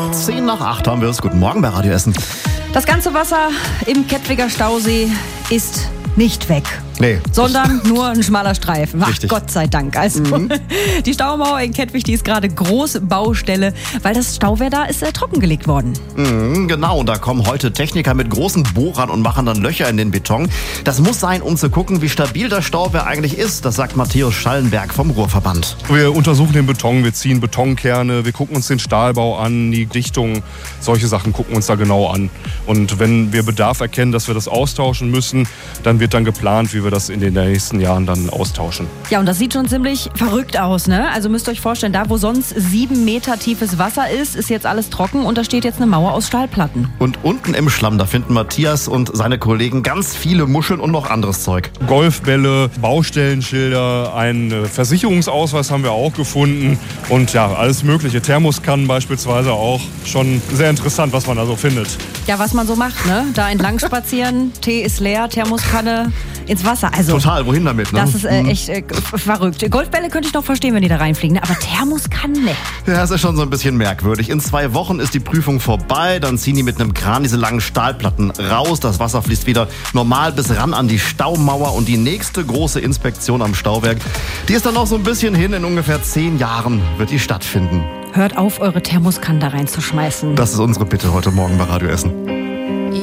10:08 haben wir es. Guten Morgen bei Radio Essen. Das ganze Wasser im Kettwiger Stausee ist nicht weg. Nee. Sondern nur ein schmaler Streifen. Ach, Richtig. Gott sei Dank. Also, die Staumauer in Kettwig, die ist gerade Großbaustelle, weil das Stauwehr da ist trockengelegt worden. Genau, und da kommen heute Techniker mit großen Bohrern und machen dann Löcher in den Beton. Das muss sein, um zu gucken, wie stabil das Stauwehr eigentlich ist. Das sagt Matthäus Schallenberg vom Ruhrverband. Wir untersuchen den Beton, wir ziehen Betonkerne, wir gucken uns den Stahlbau an, die Dichtung, solche Sachen gucken uns da genau an. Und wenn wir Bedarf erkennen, dass wir das austauschen müssen, dann wird dann geplant, wie wir das in den nächsten Jahren dann austauschen. Ja, und das sieht schon ziemlich verrückt aus, ne? Also müsst ihr euch vorstellen, da wo sonst 7 Meter tiefes Wasser ist jetzt alles trocken und da steht jetzt eine Mauer aus Stahlplatten. Und unten im Schlamm, da finden Matthias und seine Kollegen ganz viele Muscheln und noch anderes Zeug. Golfbälle, Baustellenschilder, einen Versicherungsausweis haben wir auch gefunden und ja, alles mögliche. Thermoskannen beispielsweise auch. Schon sehr interessant, was man da so findet. Ja, was man so macht, ne? Da entlang spazieren, Tee ist leer, Thermoskanne ins Wasser. Also, Total, wohin damit, ne? das ist echt verrückt. Golfbälle könnte ich noch verstehen, wenn die da reinfliegen, ne? Aber Thermoskanne, ne? Ja, das ist schon so ein bisschen merkwürdig. In 2 Wochen ist die Prüfung vorbei, dann ziehen die mit einem Kran diese langen Stahlplatten raus. Das Wasser fließt wieder normal bis ran an die Staumauer und die nächste große Inspektion am Stauwerk, die ist dann noch so ein bisschen hin. In ungefähr 10 Jahren wird die stattfinden. Hört auf, eure Thermoskannen da reinzuschmeißen. Das ist unsere Bitte heute Morgen bei Radio Essen.